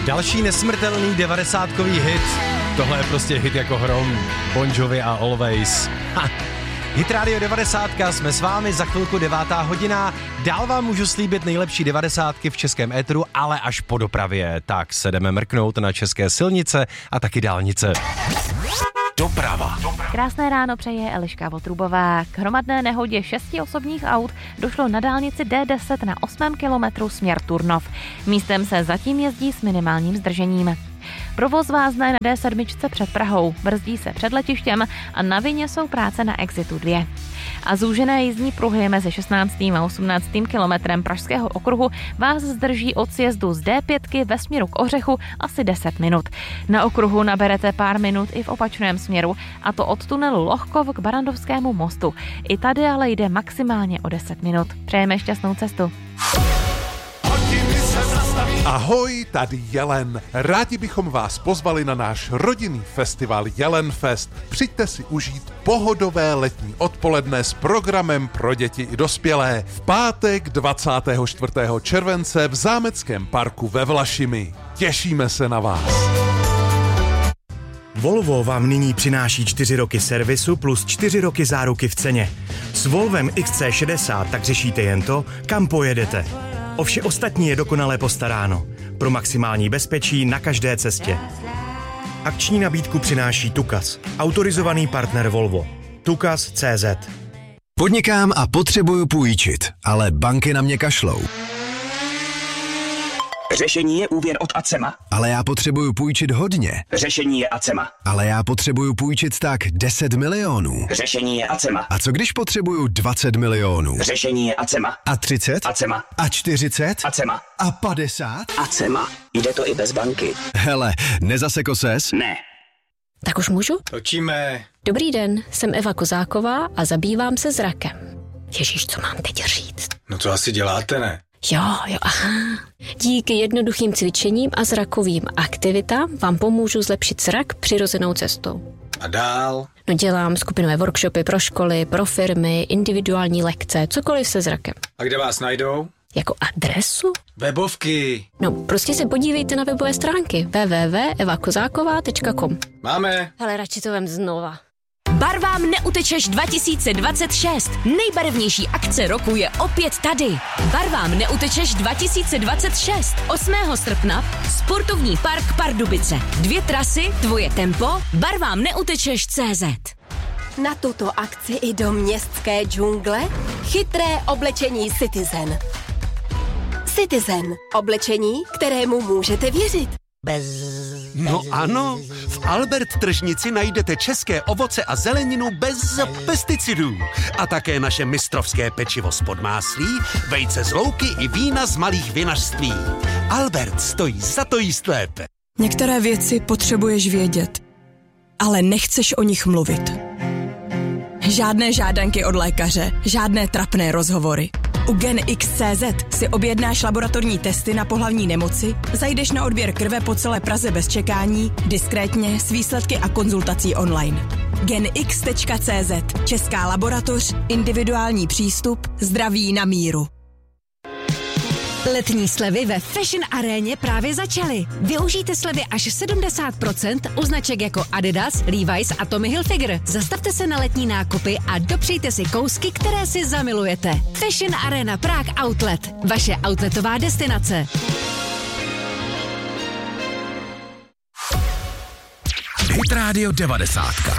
Další nesmrtelný 90kový hit. Tohle je prostě hit jako hrom. Bon Jovi a Always. Hit Radio 90, jsme s vámi, za chvilku 9. hodina. Dál vám můžu slíbit nejlepší 90ky v českém éteru, ale až po dopravě. Tak se jdeme mrknout na české silnice a taky dálnice. Doprava. Krásné ráno přeje Eliška Votrubová. K hromadné nehodě 6 osobních aut došlo na dálnici D10 na 8. kilometru směr Turnov. Místem se zatím jezdí s minimálním zdržením. Provoz vázne na D7 před Prahou, brzdí se před letištěm a na vině jsou práce na exitu 2. A zúžené jízdní pruhy mezi 16. a 18. kilometrem Pražského okruhu vás zdrží od sjezdu z D5 ve směru k Ořechu asi 10 minut. Na okruhu naberete pár minut i v opačném směru, a to od tunelu Lohkov k Barandovskému mostu. I tady ale jde maximálně o 10 minut. Přejeme šťastnou cestu. Ahoj, tady Jelen. Rádi bychom vás pozvali na náš rodinný festival Jelenfest. Přijďte si užít pohodové letní odpoledne s programem pro děti i dospělé. V pátek 24. července v Zámeckém parku ve Vlašimi. Těšíme se na vás. Volvo vám nyní přináší 4 roky servisu plus 4 roky záruky v ceně. S Volvem XC60 tak řešíte jen to, kam pojedete. O vše ostatní je dokonale postaráno. Pro maximální bezpečí na každé cestě. Akční nabídku přináší Tukas, autorizovaný partner Volvo. Tukas.cz. Podnikám a potřebuju půjčit, ale banky na mě kašlou. Řešení je úvěr od Acema. Ale já potřebuju půjčit hodně. Řešení je Acema. Ale já potřebuju půjčit tak 10 milionů. Řešení je Acema. A co když potřebuju 20 milionů? Řešení je Acema. A 30? Acema. A 40? Acema. A 50? Acema. Jde to i bez banky. Hele, nezaseko ses? Ne. Tak už můžu? Točíme. Dobrý den, jsem Eva Kozáková a zabývám se zrakem. Ježíš, co mám teď říct? No to asi děláte, ne? Jo, aha. Díky jednoduchým cvičením a zrakovým aktivitám vám pomůžu zlepšit zrak přirozenou cestou. A dál? No dělám skupinové workshopy pro školy, pro firmy, individuální lekce, cokoliv se zrakem. A kde vás najdou? Jako adresu? Webovky. No, prostě se podívejte na webové stránky www.evakozáková.com. Máme. Hele, radši to vem znova. Barvám neutečeš 2026. Nejbarevnější akce roku je opět tady. Barvám neutečeš 2026. 8. srpna Sportovní park Pardubice. 2 trasy, tvoje tempo, barvám neutečeš CZ. Na tuto akci i do městské džungle chytré oblečení Citizen. Citizen. Oblečení, kterému můžete věřit. No ano, v Albert tržnici najdete české ovoce a zeleninu bez pesticidů. A také naše mistrovské pečivo z podmáslí, vejce z louky i vína z malých vinařství. Albert stojí za to jíst lépe. Některé věci potřebuješ vědět, ale nechceš o nich mluvit. Žádné žádanky od lékaře, žádné trapné rozhovory. U GenX.cz si objednáš laboratorní testy na pohlavní nemoci, zajdeš na odběr krve po celé Praze bez čekání, diskrétně, s výsledky a konzultací online. GenX.cz. Česká laboratoř, individuální přístup, zdraví na míru. Letní slevy ve Fashion Aréně právě začaly. Využijte slevy až 70% u značek jako Adidas, Levi's a Tommy Hilfiger. Zastavte se na letní nákupy a dopřejte si kousky, které si zamilujete. Fashion Arena Prague Outlet. Vaše outletová destinace. Hit Radio 90.